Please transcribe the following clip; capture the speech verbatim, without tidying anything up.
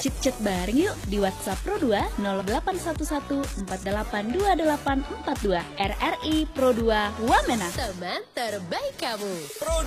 Chat-chat bareng yuk di WhatsApp Pro dua nol delapan satu satu empat delapan dua delapan empat dua. R R I Pro dua Wamena. Teman terbaik kamu.